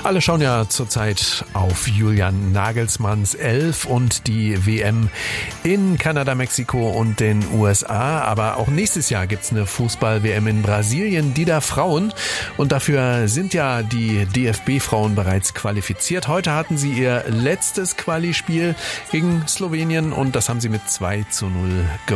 Alle schauen ja zurzeit auf Julian Nagelsmanns Elf und die WM in Kanada, Mexiko und den USA. Aber auch nächstes Jahr gibt's eine Fußball-WM in Brasilien, die der Frauen. Und dafür sind ja die DFB-Frauen bereits qualifiziert. Heute hatten sie ihr letztes Quali-Spiel gegen Slowenien und das haben sie mit 2:0 gewonnen.